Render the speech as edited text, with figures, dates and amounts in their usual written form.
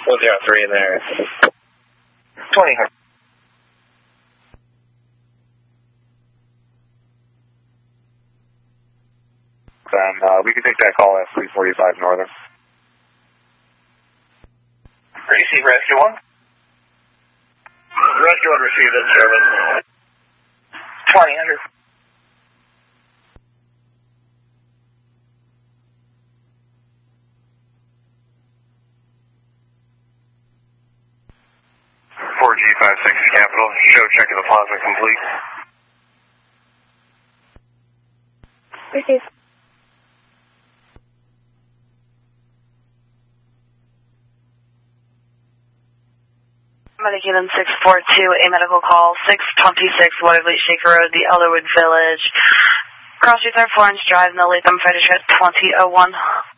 103 in there. 20. Then we can take that call at 345 Northern. Receive Rescue 1. Rescue 1 received in service. 2000. G56 Capital, show check of the plaza complete. Receive. Medicaid 642, a medical call, 626 Watergate Shaker Road, the Elderwood Village. Cross Streets are Florence Drive, no Latham, Frederick 2001.